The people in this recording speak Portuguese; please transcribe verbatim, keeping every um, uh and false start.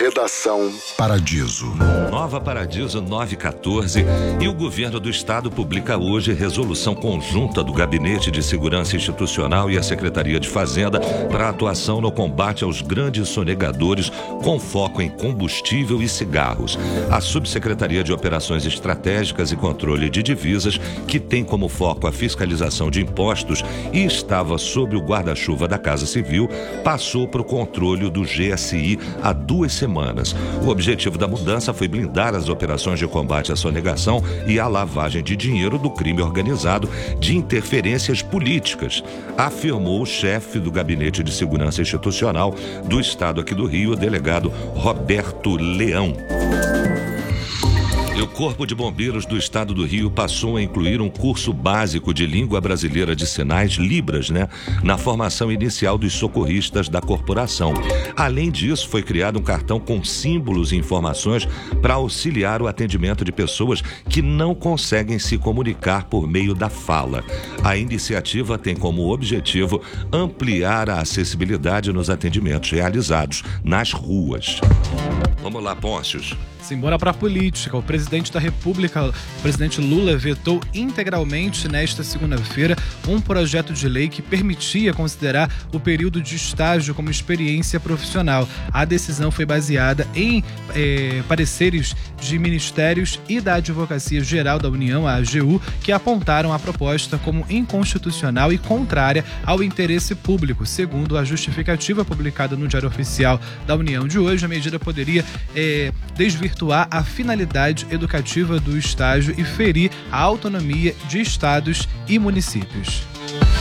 Redação Paradiso. Nova Paradiso nove quatorze e o governo do estado publica hoje resolução conjunta do Gabinete de Segurança Institucional e a Secretaria de Fazenda para atuação no combate aos grandes sonegadores com foco em combustível e cigarros. A Subsecretaria de Operações Estratégicas e Controle de Divisas, que tem como foco a fiscalização de impostos e estava sob o guarda-chuva da Casa Civil, passou para o controle do G S I há duas semanas. O objetivo da mudança foi blindar as operações de combate à sonegação e à lavagem de dinheiro do crime organizado de interferências políticas, afirmou o chefe do Gabinete de Segurança Institucional do Estado aqui do Rio, o delegado Roberto Leão. E o Corpo de Bombeiros do Estado do Rio passou a incluir um curso básico de língua brasileira de sinais, Libras, né, na formação inicial dos socorristas da corporação. Além disso, foi criado um cartão com símbolos e informações para auxiliar o atendimento de pessoas que não conseguem se comunicar por meio da fala. A iniciativa tem como objetivo ampliar a acessibilidade nos atendimentos realizados nas ruas. Vamos lá, Pôncios. Simbora para a política. O presidente da República, o presidente Lula, vetou integralmente nesta segunda-feira um projeto de lei que permitia considerar o período de estágio como experiência profissional. A decisão foi baseada em eh, pareceres de ministérios e da Advocacia Geral da União, a AGU, que apontaram a proposta como inconstitucional e contrária ao interesse público. Segundo a justificativa publicada no Diário Oficial da União de hoje, a medida poderia eh, desvirtuar a finalidade educativa do estágio e ferir a autonomia de estados e municípios.